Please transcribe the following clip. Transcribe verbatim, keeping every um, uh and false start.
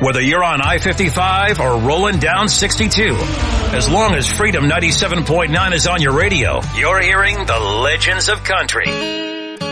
Whether you're on I fifty-five or rolling down sixty-two, as long as Freedom ninety-seven point nine is on your radio, you're hearing the Legends of Country.